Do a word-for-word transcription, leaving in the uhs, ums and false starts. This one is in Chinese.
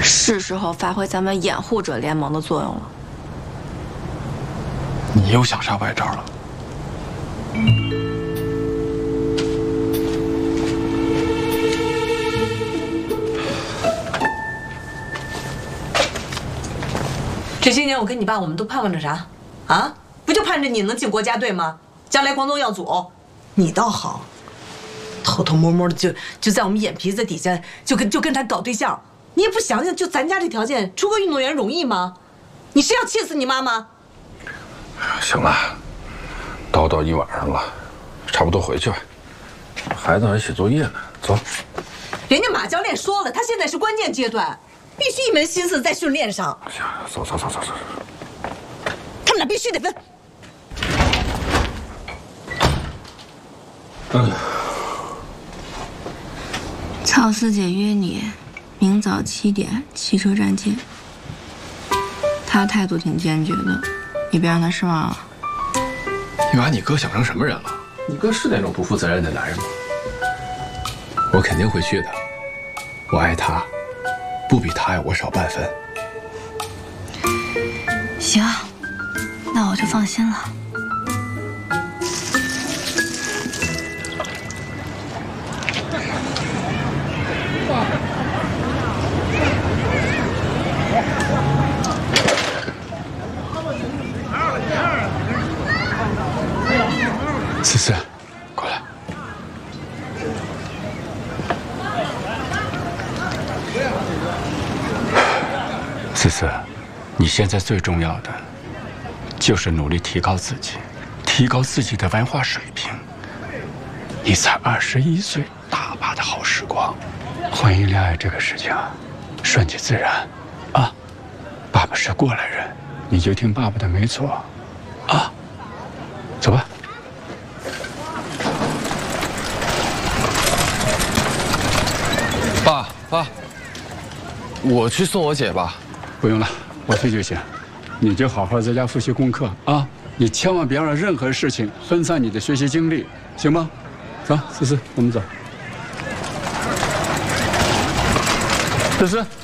是时候发挥咱们掩护者联盟的作用了。 你又想啥歪招了？ 这些年我跟你爸，我们都盼望着啥？啊，不就盼着你能进国家队吗？将来光宗耀祖。你倒好，偷偷摸摸的就就在我们眼皮子底下就跟就跟他搞对象。你也不想想，就咱家这条件，出个运动员容易吗？你是要气死你妈吗？ 行了，叨叨一晚上了，差不多回去吧。孩子还写作业呢，走。 人家马教练说了，他现在是关键阶段，必须一门心思在训练上。 行，走走走走走。 他们俩必须得分。 嗯。 曹四姐约你，明早七点汽车站见。她态度挺坚决的，你别让她失望了。 你把你哥想成什么人了？你哥是那种不负责任的男人吗？我肯定会去的。我爱他，不比他爱我少半分。 行，那我就放心了。 思思，过来。思思，你现在最重要的就是努力提高自己，提高自己的文化水平。你才二十一岁，大把的好时光。婚姻恋爱这个事情啊，顺其自然，啊，爸爸是过来人，你就听爸爸的，没错，啊，走吧。 爸爸，我去送我姐吧。 不用了，我去就行。你就好好在家复习功课啊！你千万别让任何事情分散你的学习精力，行吗？走，思思，我们走。思思。